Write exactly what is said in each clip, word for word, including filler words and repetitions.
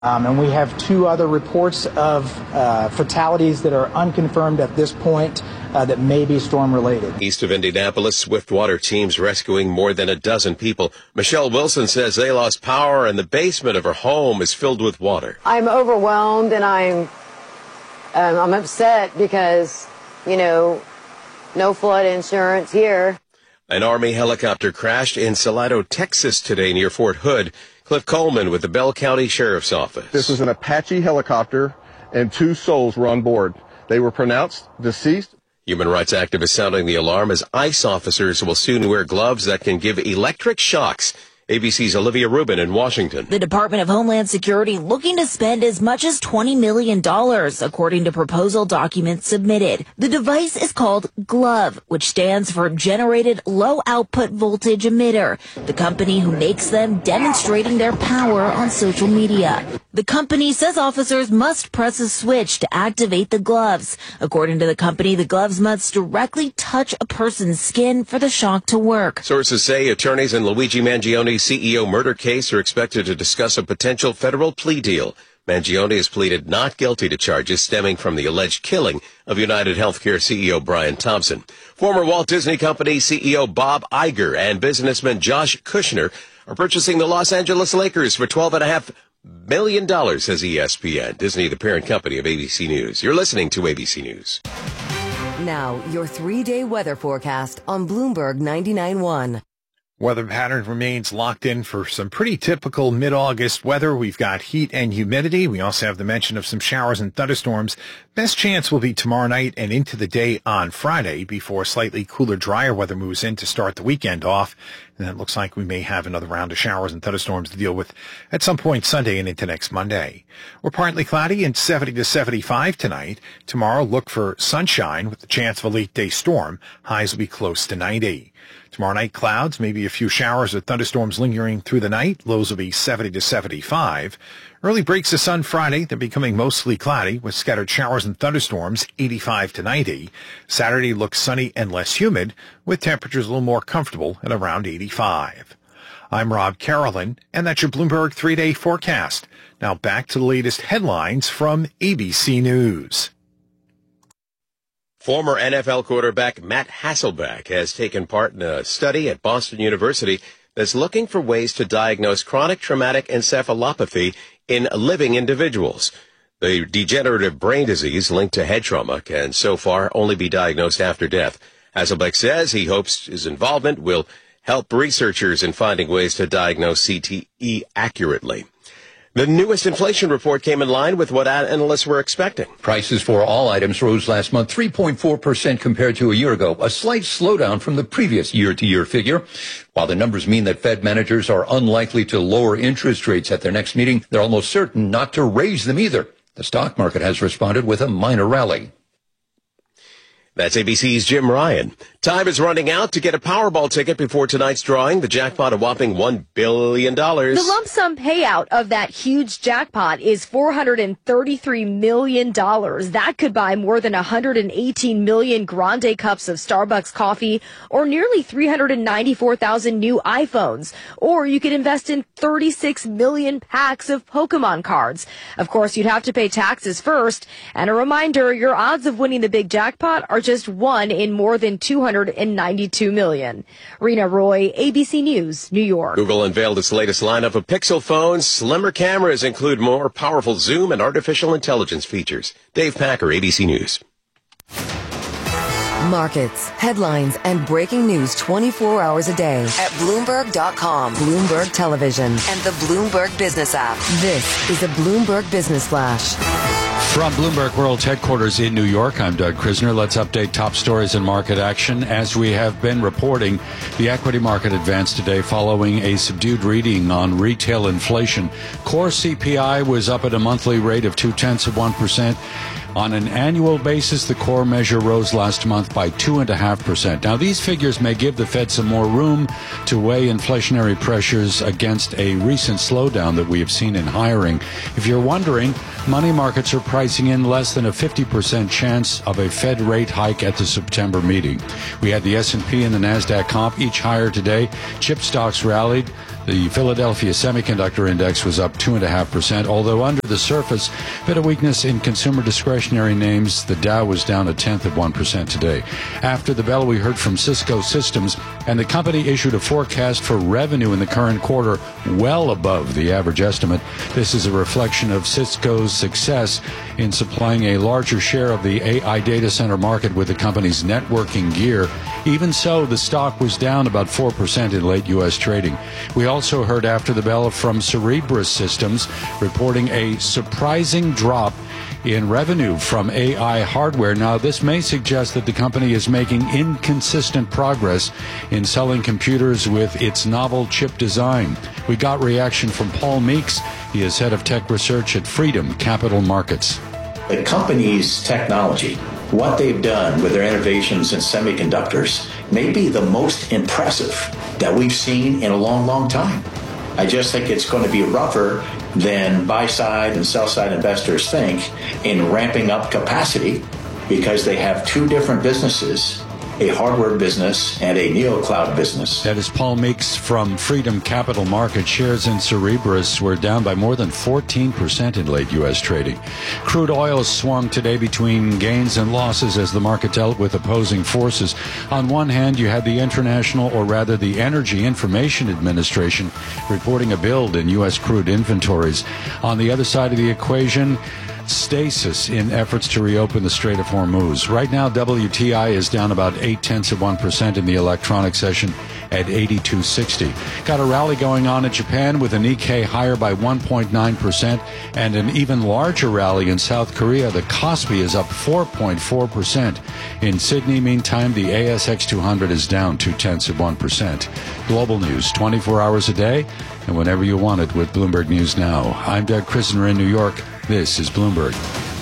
Um, and we have two other reports of uh, fatalities that are unconfirmed at this point uh, that may be storm-related. East of Indianapolis, Swiftwater teams rescuing more than a dozen people. Michelle Wilson says they lost power and the basement of her home is filled with water. I'm overwhelmed and I'm, um, I'm upset because, you know, no flood insurance here. An Army helicopter crashed in Salado, Texas today near Fort Hood. Cliff Coleman with the Bell County Sheriff's Office. This was an Apache helicopter, and two souls were on board. They were pronounced deceased. Human rights activists sounding the alarm as ICE officers will soon wear gloves that can give electric shocks. A B C's Olivia Rubin in Washington. The Department of Homeland Security looking to spend as much as twenty million dollars, according to proposal documents submitted. The device is called GLOVE, which stands for Generated Low Output Voltage Emitter, the company who makes them demonstrating their power on social media. The company says officers must press a switch to activate the gloves. According to the company, the gloves must directly touch a person's skin for the shock to work. Sources say attorneys in Luigi Mangione's C E O murder case are expected to discuss a potential federal plea deal. Mangione has pleaded not guilty to charges stemming from the alleged killing of United Healthcare C E O Brian Thompson. Former Walt Disney Company C E O Bob Iger and businessman Josh Kushner are purchasing the Los Angeles Lakers for twelve point five million dollars, says E S P N. Disney, the parent company of A B C News. You're listening to A B C News. Now, your three-day weather forecast on Bloomberg ninety-nine point one. Weather pattern remains locked in for some pretty typical mid-August weather. We've got heat and humidity. We also have the mention of some showers and thunderstorms. Best chance will be tomorrow night and into the day on Friday before slightly cooler, drier weather moves in to start the weekend off. And it looks like we may have another round of showers and thunderstorms to deal with at some point Sunday and into next Monday. We're partly cloudy and seventy to seventy-five tonight. Tomorrow, look for sunshine with the chance of a late day storm. Highs will be close to ninety. Tomorrow night, clouds, maybe a few showers or thunderstorms lingering through the night. Lows will be seventy to seventy-five. Early breaks of sun Friday. They're becoming mostly cloudy with scattered showers and thunderstorms, eighty-five to ninety. Saturday looks sunny and less humid with temperatures a little more comfortable at around eighty-five. I'm Rob Carolyn, and that's your Bloomberg three-day forecast. Now back to the latest headlines from A B C News. Former N F L quarterback Matt Hasselbeck has taken part in a study at Boston University that's looking for ways to diagnose chronic traumatic encephalopathy in living individuals. The degenerative brain disease linked to head trauma can so far only be diagnosed after death. Hasselbeck says he hopes his involvement will help researchers in finding ways to diagnose C T E accurately. The newest inflation report came in line with what analysts were expecting. Prices for all items rose last month three point four percent compared to a year ago, a slight slowdown from the previous year-to-year figure. While the numbers mean that Fed managers are unlikely to lower interest rates at their next meeting, they're almost certain not to raise them either. The stock market has responded with a minor rally. That's A B C's Jim Ryan. Time is running out to get a Powerball ticket before tonight's drawing. The jackpot, a whopping one billion dollars. The lump sum payout of that huge jackpot is four hundred thirty-three million dollars. That could buy more than one hundred eighteen million grande cups of Starbucks coffee or nearly three hundred ninety-four thousand new iPhones. Or you could invest in thirty-six million packs of Pokemon cards. Of course, you'd have to pay taxes first. And a reminder, your odds of winning the big jackpot are just one in more than two hundred ninety-two million. Rena Roy, A B C News, New York. Google unveiled its latest lineup of Pixel phones. Slimmer cameras include more powerful zoom and artificial intelligence features. Dave Packer, A B C News. Markets, headlines, and breaking news twenty-four hours a day at Bloomberg dot com, Bloomberg Television, and the Bloomberg Business app. This is a Bloomberg Business Flash. From Bloomberg World Headquarters in New York, I'm Doug Krisner. Let's update top stories and market action. As we have been reporting, the equity market advanced today following a subdued reading on retail inflation. Core C P I was up at a monthly rate of two-tenths of one percent. On an annual basis, the core measure rose last month by two point five percent. Now, these figures may give the Fed some more room to weigh inflationary pressures against a recent slowdown that we have seen in hiring. If you're wondering, money markets are pricing in less than a fifty percent chance of a Fed rate hike at the September meeting. We had the S and P and the NASDAQ comp each higher today. Chip stocks rallied. The Philadelphia Semiconductor Index was up two point five percent, although under the surface, bit of weakness in consumer discretionary names. The Dow was down a tenth of one percent today. After the bell, we heard from Cisco Systems, and the company issued a forecast for revenue in the current quarter well above the average estimate. This is a reflection of Cisco's success in supplying a larger share of the A I data center market with the company's networking gear. Even so, the stock was down about four percent in late U S trading. We also heard after the bell from Cerebras Systems, reporting a surprising drop in revenue from A I hardware. Now, this may suggest that the company is making inconsistent progress in selling computers with its novel chip design. We got reaction from Paul Meeks. He is head of tech research at Freedom Capital Markets. The company's technology, what they've done with their innovations in semiconductors, may be the most impressive that we've seen in a long, long time. I just think it's going to be rougher than buy-side and sell-side investors think in ramping up capacity, because they have two different businesses, a hardware business and a neo-cloud business. That is Paul Meeks from Freedom Capital Markets. Shares in Cerebras were down by more than fourteen percent in late U S trading. Crude oil swung today between gains and losses as the market dealt with opposing forces. On one hand, you had the International, or rather the Energy Information Administration, reporting a build in U S crude inventories. On the other side of the equation, stasis in efforts to reopen the Strait of Hormuz. Right now, W T I is down about eight tenths of one percent in the electronic session at eighty-two sixty. Got a rally going on in Japan with a Nikkei higher by one point nine percent and an even larger rally in South Korea. The Kospi is up four point four percent. In Sydney, meantime, the A S X two hundred is down two tenths of one percent. Global news twenty-four hours a day and whenever you want it with Bloomberg News Now. I'm Doug Krisner in New York. This is Bloomberg.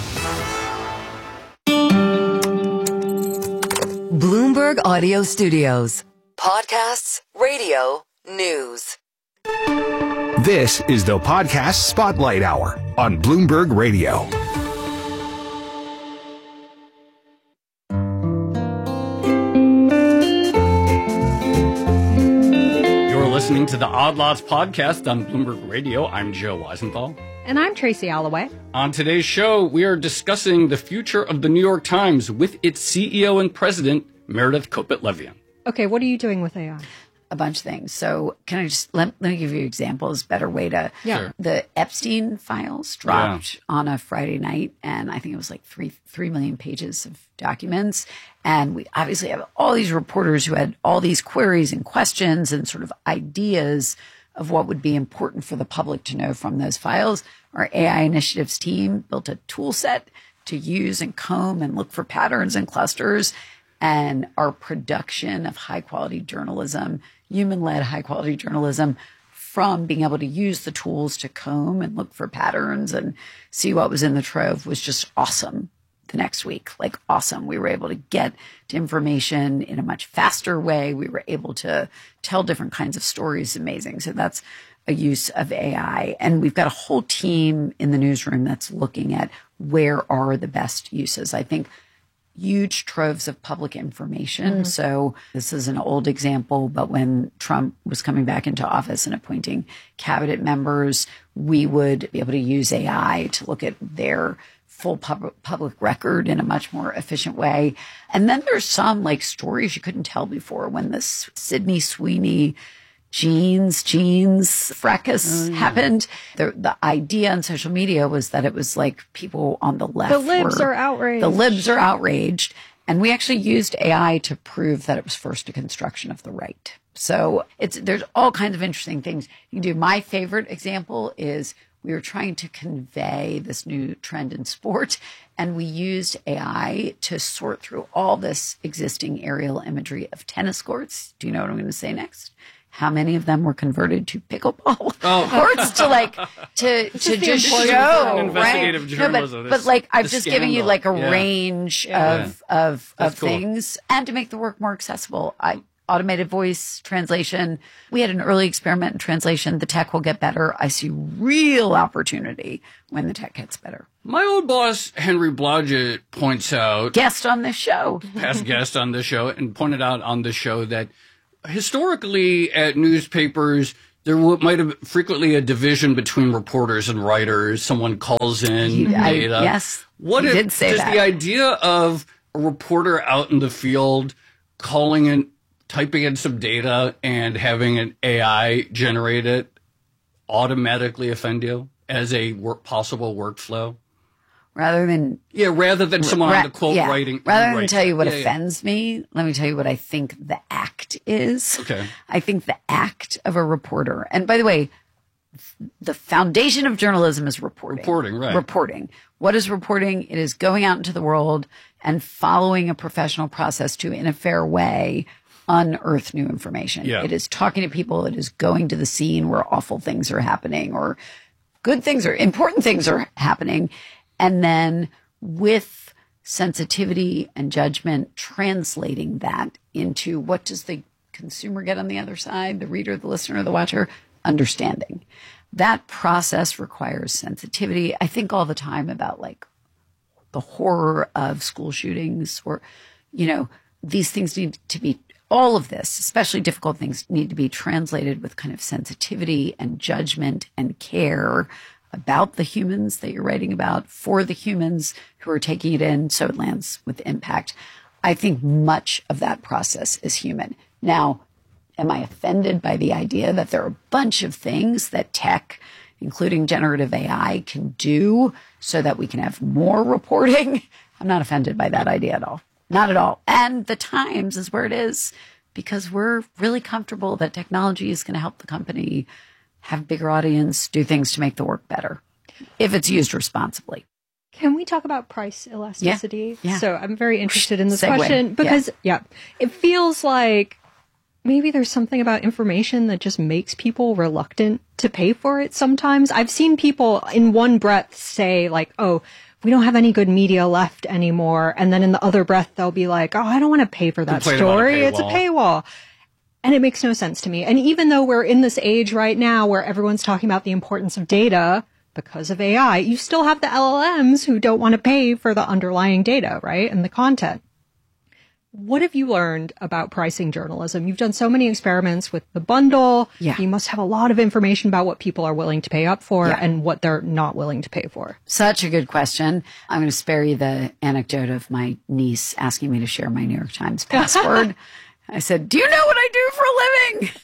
Bloomberg Audio Studios. Podcasts, radio, news. This is the Podcast Spotlight Hour on Bloomberg Radio. Listening to the Odd Lots podcast on Bloomberg Radio. I'm Joe Weisenthal. And I'm Tracy Alloway. On today's show, we are discussing the future of the New York Times with its C E O and president, Meredith Kopit Levien. Okay, what are you doing with A I? A bunch of things. So can I just, let, let me give you examples, better way to, yeah. Sure. The Epstein files dropped yeah. on a Friday night, and I think it was like three, three million pages of documents. And we obviously have all these reporters who had all these queries and questions and sort of ideas of what would be important for the public to know from those files. Our A I initiatives team built a tool set to use and comb and look for patterns and clusters. And our production of high quality journalism, human led high quality journalism, from being able to use the tools to comb and look for patterns and see what was in the trove was just awesome the next week. Like awesome. We were able to get to information in a much faster way. We were able to tell different kinds of stories. Amazing. So that's a use of A I. And we've got a whole team in the newsroom that's looking at where are the best uses. I think huge troves of public information. Mm-hmm. So this is an old example, but when Trump was coming back into office and appointing cabinet members, we would be able to use A I to look at their full pub- public record in a much more efficient way. And then there's some like stories you couldn't tell before. When this Sydney Sweeney jeans, jeans fracas oh, yeah. happened. The the idea on social media was that it was like people on the left. The libs were, are outraged. The libs are outraged. And we actually used A I to prove that it was first a construction of the right. So it's there's all kinds of interesting things you can do. My favorite example is we were trying to convey this new trend in sport, and we used A I to sort through all this existing aerial imagery of tennis courts. Do you know what I'm going to say next? How many of them were converted to pickleball oh. courts to like to to just show investigative right? journalism. No, but, but like I've just scandal. given you like a yeah. range yeah. of of That's of cool. things, and to make the work more accessible. I automated voice translation. We had an early experiment in translation. The tech will get better. I see real opportunity when the tech gets better. My old boss, Henry Blodgett, points out... Guest on this show. Past guest on this show, and pointed out on this show that historically at newspapers, there w- might have frequently a division between reporters and writers. Someone calls in He- I- data. yes, What he if did say does that. the idea of a reporter out in the field calling in, typing in some data and having an A I generate it automatically offend you as a work, possible workflow? Rather than yeah, rather than someone Ra- on the quote yeah. writing. Rather than writes- tell you what yeah, yeah. offends me, let me tell you what I think the act is. Okay. I think the act of a reporter, and by the way, the foundation of journalism is reporting. Reporting, right. Reporting. What is reporting? It is going out into the world and following a professional process to, in a fair way, unearth new information. Yeah. It is talking to people. It is going to the scene where awful things are happening or good things or important things are happening. And then with sensitivity and judgment, translating that into what does the consumer get on the other side, the reader, the listener, the watcher, understanding. That process requires sensitivity. I think all the time about like the horror of school shootings or, you know, these things need to be, all of this, especially difficult things, need to be translated with kind of sensitivity and judgment and care about the humans that you're writing about, for the humans who are taking it in so it lands with impact. I think much of that process is human. Now, am I offended by the idea that there are a bunch of things that tech, including generative A I, can do so that we can have more reporting? I'm not offended by that idea at all. Not at all. And the Times is where it is because we're really comfortable that technology is going to help the company have bigger audience, do things to make the work better if it's used responsibly. Can we talk about price elasticity? Yeah. Yeah. So I'm very interested in this Segue. question because, yeah. yeah, it feels like maybe there's something about information that just makes people reluctant to pay for it sometimes. I've seen people in one breath say like, oh, we don't have any good media left anymore. And then in the other breath, they'll be like, oh, I don't want to pay for that Complain about a story. It's a paywall. paywall. And it makes no sense to me. And even though we're in this age right now where everyone's talking about the importance of data because of A I, you still have the L L Ms who don't want to pay for the underlying data, right? And the content. What have you learned about pricing journalism? You've done so many experiments with the bundle. Yeah. You must have a lot of information about what people are willing to pay up for Yeah. and what they're not willing to pay for. Such a good question. I'm going to spare you the anecdote of my niece asking me to share my New York Times password. I said, do you know what I do for a living?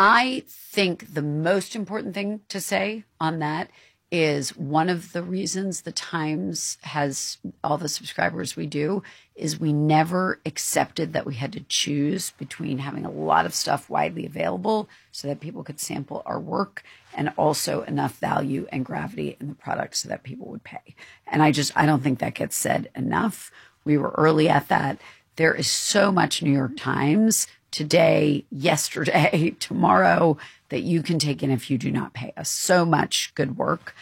I think the most important thing to say on that is one of the reasons the Times has all the subscribers we do is we never accepted that we had to choose between having a lot of stuff widely available so that people could sample our work and also enough value and gravity in the product so that people would pay. And I just, I don't think that gets said enough. We were early at that. There is so much New York Times today, yesterday, tomorrow that you can take in if you do not pay us. So much good work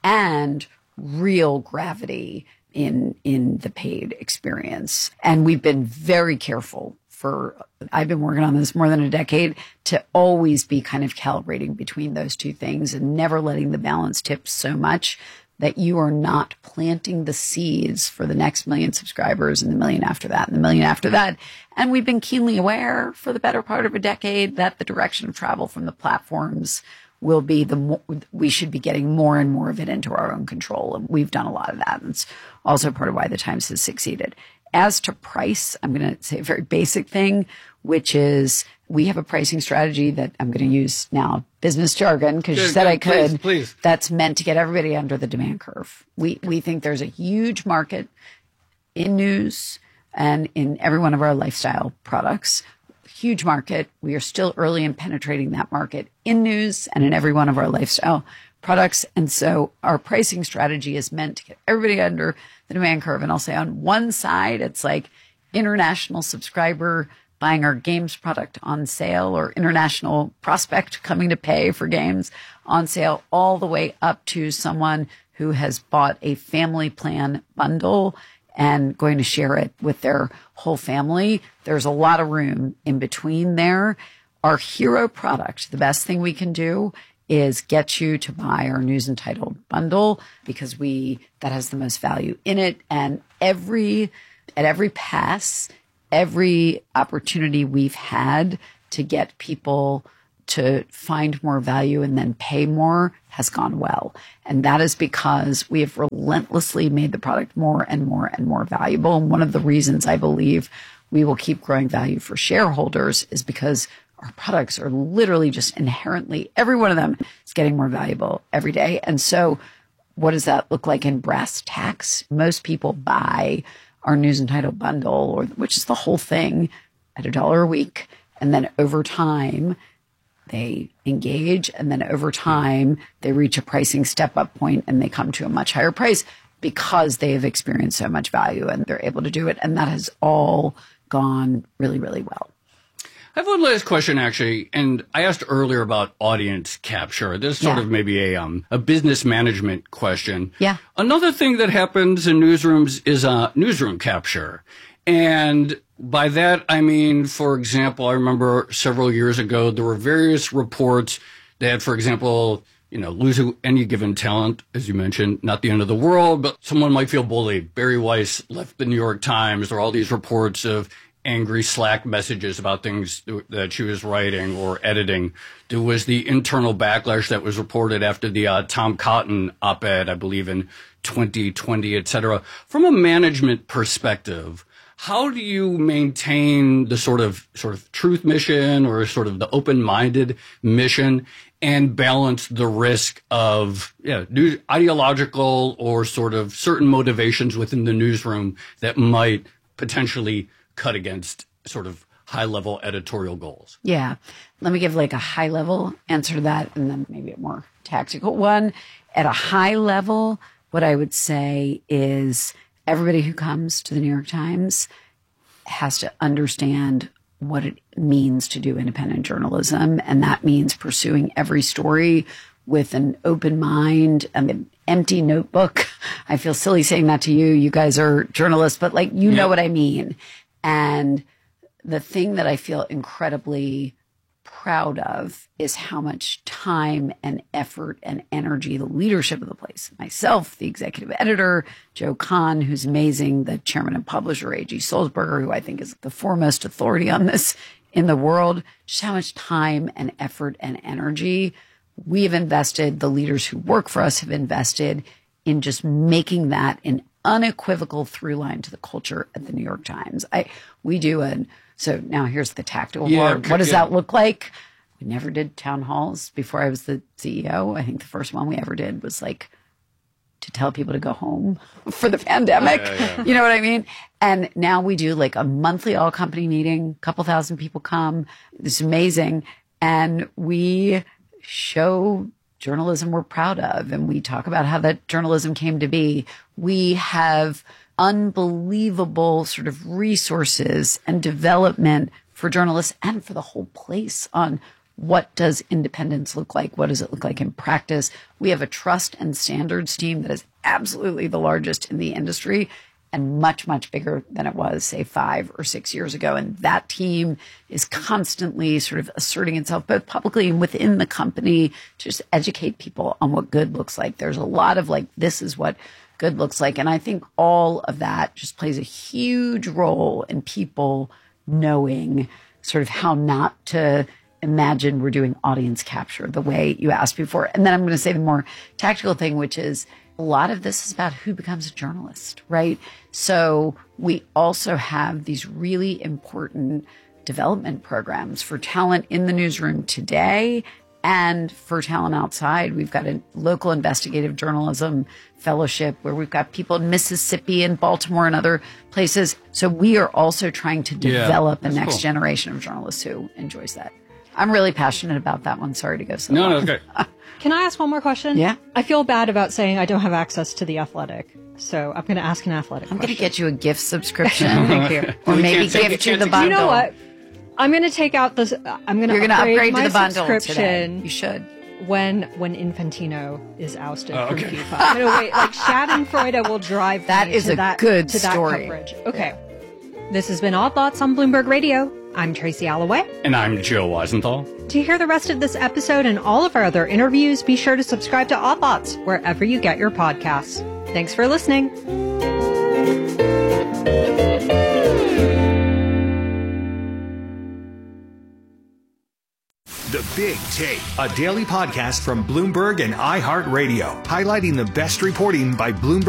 and real gravity in in the paid experience. And we've been very careful for, I've been working on this more than a decade, to always be kind of calibrating between those two things and never letting the balance tip so much that you are not planting the seeds for the next million subscribers and the million after that and the million after that. And we've been keenly aware for the better part of a decade that the direction of travel from the platforms will be the more, we should be getting more and more of it into our own control. And we've done a lot of that. And it's also part of why the Times has succeeded. As to price, I'm going to say a very basic thing, which is we have a pricing strategy that I'm going to use now business jargon because you Good, said good. I could. Please, please. That's meant to get everybody under the demand curve. We we think there's a huge market in news and in every one of our lifestyle products. Huge market. We are still early in penetrating that market in news and in every one of our lifestyle products. And so our pricing strategy is meant to get everybody under the demand curve. And I'll say on one side, it's like international subscriber buying our games product on sale or international prospect coming to pay for games on sale, all the way up to someone who has bought a family plan bundle and going to share it with their whole family. There's a lot of room in between there. Our hero product, the best thing we can do is get you to buy our news entitled bundle because we, that has the most value in it. And every, at every pass, every opportunity we've had to get people to find more value and then pay more has gone well. And that is because we have relentlessly made the product more and more and more valuable. And one of the reasons I believe we will keep growing value for shareholders is because our products are literally just inherently, every one of them is getting more valuable every day. And so what does that look like in brass tacks? Most people buy our news and title bundle, or which is the whole thing, at a dollar a week. And then over time, they engage. And then over time, they reach a pricing step up point and they come to a much higher price because they have experienced so much value and they're able to do it. And that has all gone really, really well. I have one last question, actually, and I asked earlier about audience capture. This is sort Yeah. of maybe a um, a business management question. Yeah. Another thing that happens in newsrooms is uh, newsroom capture. And by that, I mean, for example, I remember several years ago, there were various reports that, for example, you know, losing any given talent, as you mentioned, not the end of the world, but someone might feel bullied. Barry Weiss left the New York Times. There are all these reports of angry Slack messages about things that she was writing or editing. There was the internal backlash that was reported after the uh, Tom Cotton op-ed, I believe, in twenty twenty, et cetera. From a management perspective, how do you maintain the sort of sort of truth mission or sort of the open-minded mission and balance the risk of yeah, news, ideological or sort of certain motivations within the newsroom that might potentially cut against sort of high-level editorial goals? Yeah. Let me give like a high-level answer to that and then maybe a more tactical one. At a high level, what I would say is everybody who comes to the New York Times has to understand what it means to do independent journalism. And that means pursuing every story with an open mind and an empty notebook. I feel silly saying that to you. You guys are journalists, but like, you Yeah. know what I mean. And the thing that I feel incredibly proud of is how much time and effort and energy the leadership of the place, myself, the executive editor, Joe Kahn, who's amazing, the chairman and publisher, A G Sulzberger, who I think is the foremost authority on this in the world, just how much time and effort and energy we have invested, the leaders who work for us have invested in just making that an unequivocal through line to the culture at the New York Times. I we do a so now here's the tactical Yeah, part. What does yeah. that look like? We never did town halls before I was the C E O. I think the first one we ever did was like to tell people to go home for the pandemic. Yeah, yeah. You know what I mean? And now we do like a monthly all company meeting, a couple thousand people come. It's amazing. And we show journalism we're proud of. And we talk about how that journalism came to be. We have unbelievable sort of resources and development for journalists and for the whole place on what does independence look like? What does it look like in practice? We have a trust and standards team that is absolutely the largest in the industry and much, much bigger than it was, say, five or six years ago. And that team is constantly sort of asserting itself both publicly and within the company to just educate people on what good looks like. There's a lot of like, this is what good looks like. And I think all of that just plays a huge role in people knowing sort of how not to imagine we're doing audience capture the way you asked before. And then I'm going to say the more tactical thing, which is a lot of this is about who becomes a journalist, right? So we also have these really important development programs for talent in the newsroom today and for talent outside. We've got a local investigative journalism fellowship where we've got people in Mississippi and Baltimore and other places. So we are also trying to Yeah, develop a that's next cool. generation of journalists who enjoys that. I'm really passionate about that one. Sorry to go so No, long. no, okay. Can I ask one more question? Yeah. I feel bad about saying I don't have access to The Athletic, so I'm going to ask an athletic I'm going to question. get you a gift subscription. Thank you. Or We maybe can't take- gift we you can't the take- You bundle. know what? I'm going to take out this. I'm going to You're going to upgrade, upgrade my to the bundle today. subscription You should. when when Infantino is ousted Oh, from okay. FIFA. I'm going to wait. Like Schadenfreude will drive That me is to a that, good to that story. coverage. Okay. This has been Odd Lots on Bloomberg Radio. I'm Tracy Alloway. And I'm Joe Weisenthal. To hear the rest of this episode and all of our other interviews, be sure to subscribe to Odd Lots wherever you get your podcasts. Thanks for listening. The Big Take, a daily podcast from Bloomberg and iHeartRadio, highlighting the best reporting by Bloomberg